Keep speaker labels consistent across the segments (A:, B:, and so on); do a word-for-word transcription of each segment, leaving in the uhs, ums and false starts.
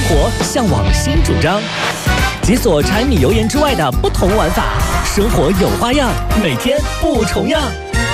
A: 活向往新主张，解锁柴米油盐之外的不同玩法，生活有花样，每天不重样。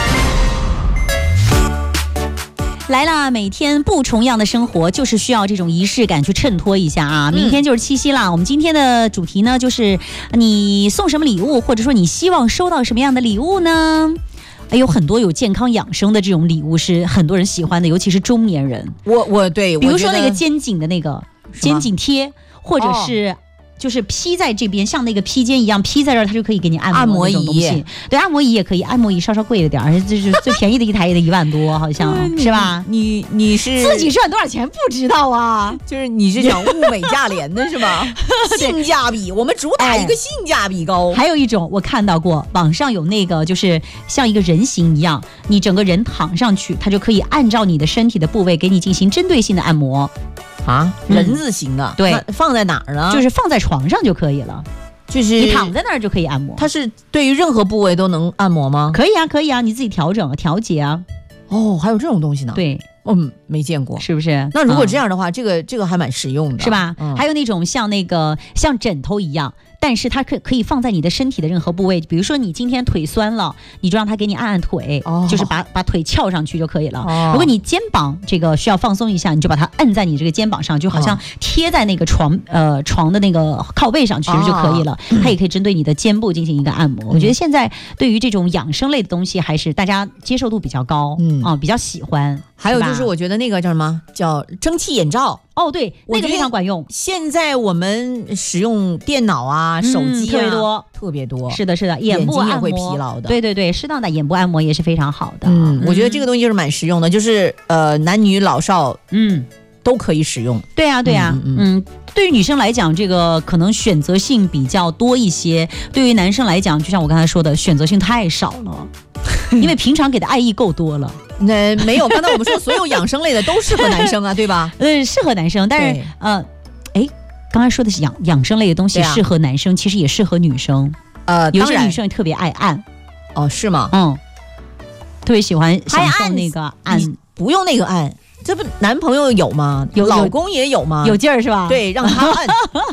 B: 来啦，每天不重样的生活就是需要这种仪式感去衬托一下啊！明天就是七夕啦，嗯、我们今天的主题呢，就是你送什么礼物，或者说你希望收到什么样的礼物呢？哎，有很多有健康养生的这种礼物是很多人喜欢的，尤其是中年人。
C: 我我对，
B: 比如说那个肩颈的那个肩颈贴，或者是。哦就是披在这边，像那个披肩一样披在这儿，它就可以给你按摩那种东西。对，按摩仪也可以，按摩仪稍稍贵了点，而且就是最便宜的一台也得一万多，好像是吧？
C: 你你是
B: 自己赚多少钱不知道啊？
C: 就是你是讲物美价廉的是吧？性价比，我们主打一个性价比高。
B: 还有一种我看到过，网上有那个就是像一个人形一样，你整个人躺上去，它就可以按照你的身体的部位给你进行针对性的按摩。
C: 啊，人字形的，嗯、
B: 对，
C: 放在哪儿呢？
B: 就是放在床上就可以了，
C: 就是
B: 你躺在那儿就可以按摩。
C: 它是对于任何部位都能按摩吗？
B: 可以啊，可以啊，你自己调整调节啊。
C: 哦，还有这种东西呢？
B: 对，
C: 嗯，没见过，
B: 是不是？
C: 那如果这样的话，嗯、这个这个还蛮实用的，
B: 是吧？嗯、还有那种像那个像枕头一样。但是它可可以放在你的身体的任何部位，比如说你今天腿酸了，你就让它给你按按腿，哦、就是把把腿翘上去就可以了。哦、如果你肩膀这个需要放松一下，你就把它按在你这个肩膀上，就好像贴在那个床呃床的那个靠背上，其实就可以了。哦、它也可以针对你的肩部进行一个按摩。嗯、我觉得现在对于这种养生类的东西，还是大家接受度比较高，嗯啊，比较喜欢。
C: 还有就是，我觉得那个叫什么叫蒸汽眼罩。
B: 哦，对，那个非常管用。
C: 现在我们使用电脑啊、手机啊、嗯、
B: 特别多，
C: 特别多。
B: 是的，是的，眼部按摩
C: 也会疲劳的。
B: 对对对，适当的眼部按摩也是非常好的。
C: 嗯，嗯我觉得这个东西就是蛮实用的，就是呃，男女老少嗯都可以使用。
B: 对啊，对啊，嗯。嗯嗯对于女生来讲，这个可能选择性比较多一些；对于男生来讲，就像我刚才说的，选择性太少了，因为平常给的爱意够多了。
C: 那没有，刚才我们说所有养生类的都适合男生啊，对吧？
B: 呃，适合男生，但是呃，哎，刚才说的是养养生类的东西适合男生，啊、其实也适合女生。呃，有些女生也特别爱按。
C: 哦，是吗？
B: 嗯，特别喜欢享受那个按，
C: 不用那个按。这不男朋友有吗？有，老公也有吗？
B: 有劲儿是吧？
C: 对，让他按。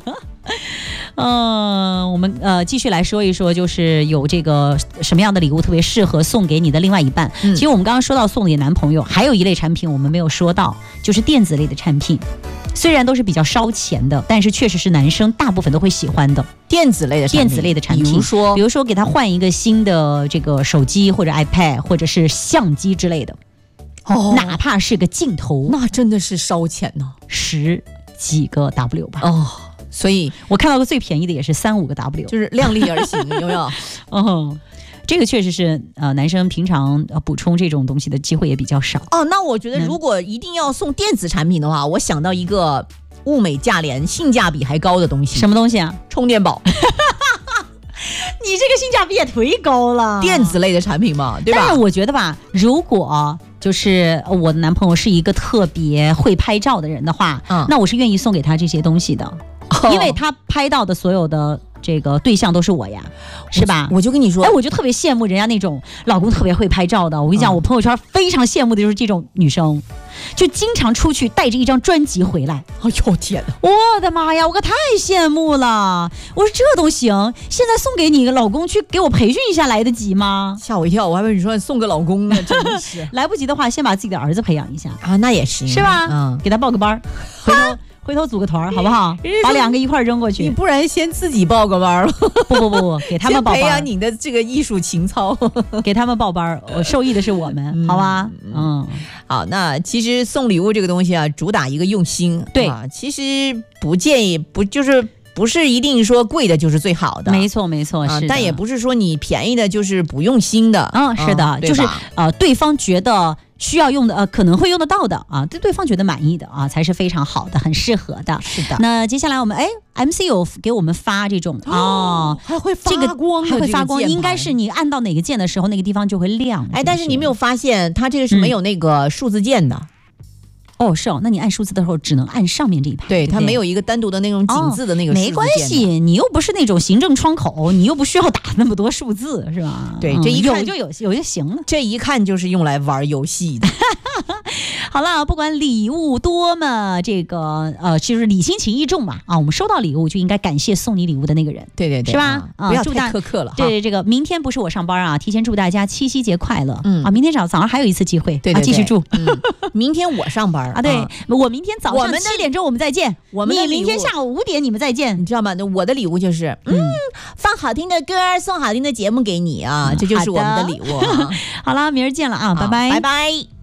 B: 嗯、呃，我们呃继续来说一说，就是有这个什么样的礼物特别适合送给你的另外一半。嗯、其实我们刚刚说到送给男朋友，还有一类产品我们没有说到，就是电子类的产品。虽然都是比较烧钱的，但是确实是男生大部分都会喜欢的
C: 电子类的产品。
B: 电子类的产品，
C: 比如说，
B: 比如说给他换一个新的这个手机或者 iPad 或者是相机之类的。哦，哪怕是个镜头，
C: 那真的是烧钱呢，
B: 十几个 W 吧。
C: 哦，所以
B: 我看到的最便宜的也是三五个 W，
C: 就是量力而行，有没有？
B: 嗯，这个确实是呃，男生平常呃补充这种东西的机会也比较少。
C: 哦，那我觉得如果一定要送电子产品的话，我想到一个物美价廉、性价比还高的东西。
B: 什么东西啊？
C: 充电宝。
B: 你这个性价比也忒高了，
C: 电子类的产品嘛，对吧？
B: 但是我觉得吧，如果就是我的男朋友是一个特别会拍照的人的话，嗯、那我是愿意送给他这些东西的，哦、因为他拍到的所有的这个对象都是我呀，是吧？
C: 我, 我就跟你说，
B: 哎，我就特别羡慕人家那种老公特别会拍照的。我跟你讲，嗯、我朋友圈非常羡慕的就是这种女生，就经常出去带着一张专辑回来。
C: 哎呦天哪！
B: 我的妈呀，我可太羡慕了！我说这都行，现在送给你个老公去给我培训一下来得及吗？
C: 吓我一跳，我还以为你说送个老公呢，真的是
B: 来不及的话，先把自己的儿子培养一下
C: 啊，那也行，
B: 是吧？嗯，给他报个班，回头。回头组个团好不好？把两个一块扔过去。
C: 你不然先自己报个班吧。
B: 不不不不，给他们报班，
C: 先培养你的这个艺术情操。
B: 给他们报班，我受益的是我们，嗯、好吧？嗯，
C: 好。那其实送礼物这个东西啊，主打一个用心。
B: 对、
C: 啊，其实不建议，不就是不是一定说贵的就是最好的。
B: 没错没错，是、
C: 啊。但也不是说你便宜的就是不用心的。
B: 嗯，是的，
C: 嗯、
B: 就是呃，对方觉得。需要用的呃，可能会用得到的啊，对对方觉得满意的啊，才是非常好的，很适合的。
C: 是的。
B: 那接下来我们哎 ，M C 有给我们发这种哦，
C: 还会发光的这个，
B: 还会发光，应该是你按到哪个键的时候，那个地方就会亮。
C: 哎，但是你没有发现，它这个是没有那个数字键的。
B: 嗯哦，是哦，那你按数字的时候只能按上面这一排，
C: 对，它没有一个单独的那种井字的那个数字键、哦、
B: 没关系，你又不是那种行政窗口，你又不需要打那么多数字，是吧？
C: 对，这一看
B: 有就有，有就行了。
C: 这一看就是用来玩游戏的。
B: 好了，不管礼物多么这个呃，就是礼轻情意重嘛啊，我们收到礼物就应该感谢送你礼物的那个人，
C: 对对对，
B: 是吧？
C: 啊，不要太苛刻了。
B: 对，这个明天不是我上班啊，提前祝大家七夕节快乐。
C: 嗯
B: 啊，明天早早上还有一次机会，
C: 对对对，
B: 啊，继续祝。
C: 嗯，明天我上班
B: 啊，对，我明天早上七点钟我们再见，
C: 我们的
B: 你明天下午五点你们再见，
C: 你知道吗？我的礼物就是，嗯，放好听的歌，送好听的节目给你啊，这就是我们的礼物。
B: 好啦，明儿见了啊，拜拜，
C: 拜拜。